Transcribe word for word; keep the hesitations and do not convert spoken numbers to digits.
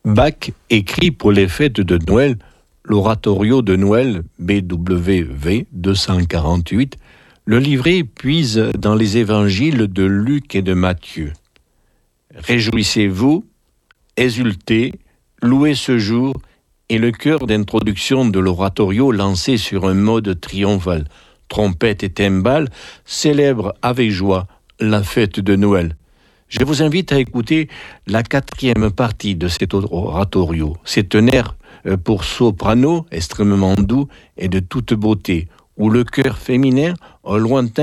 Bach écrit pour les fêtes de Noël l'oratorio de Noël B W V deux cent quarante-huit. Le livret puise dans les évangiles de Luc et de Matthieu. Réjouissez-vous, exultez, louez ce jour, et le chœur d'introduction de l'oratorio lancé sur un mode triomphal, trompette et timbales, célèbre avec joie la fête de Noël. Je vous invite à écouter la quatrième partie de cet oratorio. C'est un air pour soprano extrêmement doux et de toute beauté, où le chœur féminin, au lointain,